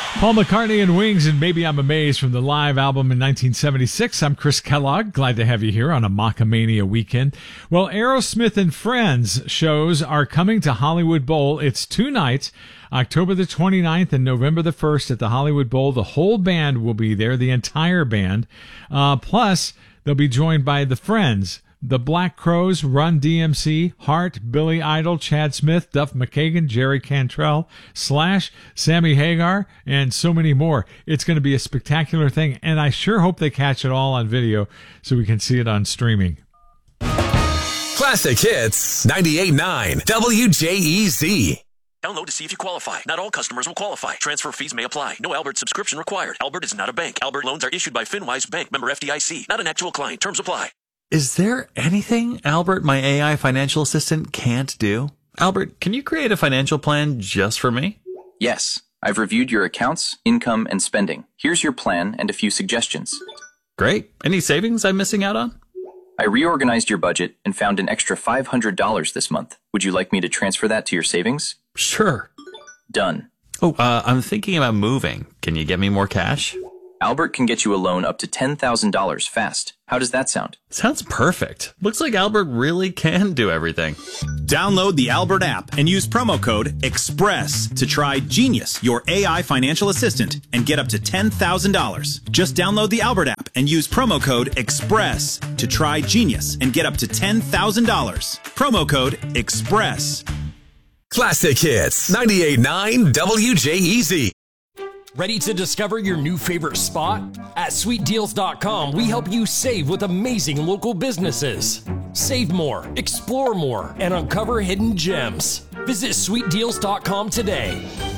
Paul McCartney and Wings and Maybe I'm Amazed from the live album in 1976. I'm Chris Kellogg. Glad to have you here on a Macamania weekend. Well, Aerosmith and Friends shows are coming to Hollywood Bowl. It's 2 nights, October the 29th and November the 1st at the Hollywood Bowl. The whole band will be there, the entire band. Plus, they'll be joined by the Friends, the Black Crowes, Run DMC, Heart, Billy Idol, Chad Smith, Duff McKagan, Jerry Cantrell, Slash, Sammy Hagar, and so many more. It's going to be a spectacular thing, and I sure hope they catch it all on video so we can see it on streaming. Classic Hits 98.9 WJEZ. Download to see if you qualify. Not all customers will qualify. Transfer fees may apply. No Albert subscription required. Albert is not a bank. Albert loans are issued by FinWise Bank, member FDIC. Not an actual client. Terms apply. Is there anything Albert, my AI financial assistant, can't do? Albert, can you create a financial plan just for me? Yes. I've reviewed your accounts, income, and spending. Here's your plan and a few suggestions. Great. Any savings I'm missing out on? I reorganized your budget and found an extra $500 this month. Would you like me to transfer that to your savings? Sure. Done. Oh, I'm thinking about moving. Can you get me more cash? Albert can get you a loan up to $10,000 fast. How does that sound? Sounds perfect. Looks like Albert really can do everything. Download the Albert app and use promo code EXPRESS to try Genius, your AI financial assistant, and get up to $10,000. Just download the Albert app and use promo code EXPRESS to try Genius and get up to $10,000. Promo code EXPRESS. Classic Hits 98.9 WJEZ. Ready to discover your new favorite spot? At sweetdeals.com, we help you save with amazing local businesses. Save more, explore more, and uncover hidden gems. Visit sweetdeals.com today.